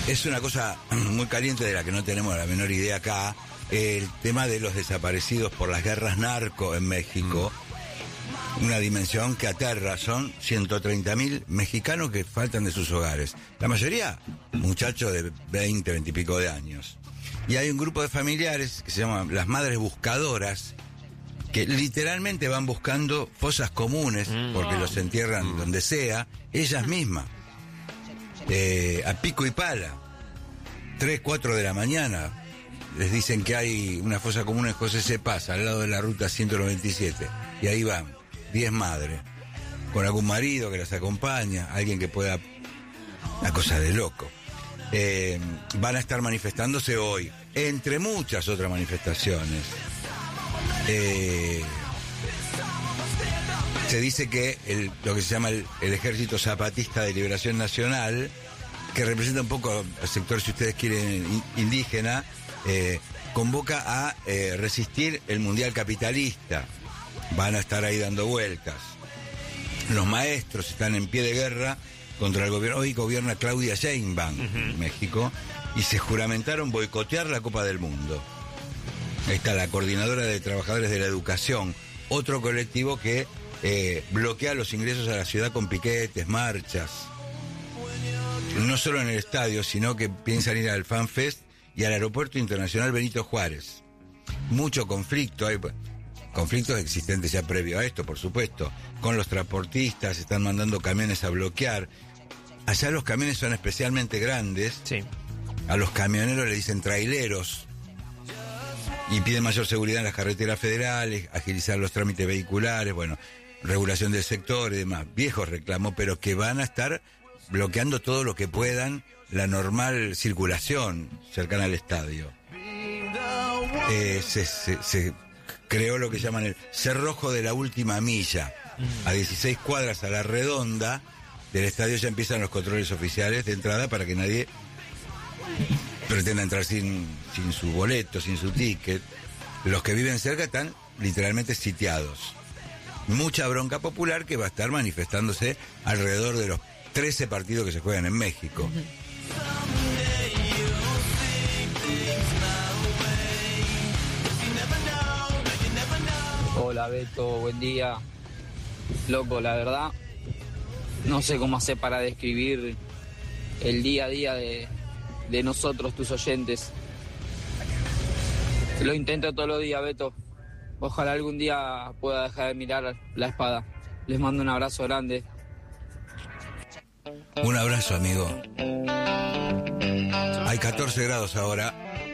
Es una cosa muy caliente de la que no tenemos la menor idea acá. El tema de los desaparecidos por las guerras narco en México. Una dimensión que aterra. Son 130.000 mexicanos que faltan de sus hogares. La mayoría, muchachos de 20 y pico de años. Y hay un grupo de familiares que se llaman las Madres Buscadoras, que literalmente van buscando fosas comunes, porque los entierran donde sea, ellas mismas. A pico y pala. 3, 4 de la mañana. Les dicen que hay una fosa común en José C. Paz, al lado de la ruta 197. Y ahí van 10 madres, con algún marido que las acompaña, alguien que pueda... Una cosa de loco. Van a estar manifestándose hoy, entre muchas otras manifestaciones. Se dice que lo que se llama el Ejército Zapatista de Liberación Nacional, que representa un poco al sector, si ustedes quieren, indígena, convoca a resistir el mundial capitalista. Van a estar ahí dando vueltas. Los maestros están en pie de guerra contra el gobierno. Hoy gobierna Claudia Sheinbaum en México, y se juramentaron boicotear la Copa del Mundo. Ahí está la Coordinadora de Trabajadores de la Educación, otro colectivo que bloquea los ingresos a la ciudad con piquetes, marchas. No solo en el estadio, sino que piensan ir al FanFest y al Aeropuerto Internacional Benito Juárez. Mucho conflicto, hay conflictos existentes ya previo a esto, por supuesto, con los transportistas, están mandando camiones a bloquear. Allá los camiones son especialmente grandes. Sí. A los camioneros le dicen traileros. Y piden mayor seguridad en las carreteras federales, agilizar los trámites vehiculares, bueno, regulación del sector y demás. Viejos reclamos, pero que van a estar bloqueando todo lo que puedan la normal circulación cercana al estadio. Se creó lo que llaman el cerrojo de la última milla. A 16 cuadras a la redonda del estadio ya empiezan los controles oficiales de entrada para que nadie pretenda entrar sin su boleto, sin su ticket. Los que viven cerca están literalmente sitiados. Mucha bronca popular que va a estar manifestándose alrededor de los 13 partidos que se juegan en México. Hola Beto, buen día. Loco, la verdad, no sé cómo hacer para describir el día a día de nosotros, tus oyentes. Lo intento todos los días, Beto. Ojalá algún día pueda dejar de mirar la espada. Les mando un abrazo grande. Un abrazo, amigo. Hay 14 grados ahora.